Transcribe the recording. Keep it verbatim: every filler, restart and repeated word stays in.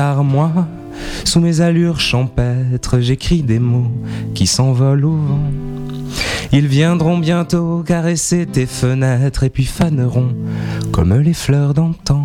Car moi, sous mes allures champêtres, j'écris des mots qui s'envolent au vent. Ils viendront bientôt caresser tes fenêtres et puis faneront comme les fleurs d'antan.